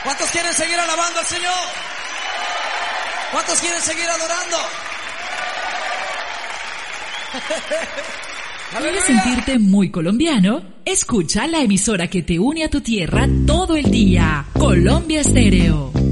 ¿Cuántos quieren seguir alabando al Señor? ¿Cuántos quieren seguir adorando? ¿Quieres sentirte muy colombiano? Escucha la emisora que te une a tu tierra todo el día. Colombia Estéreo.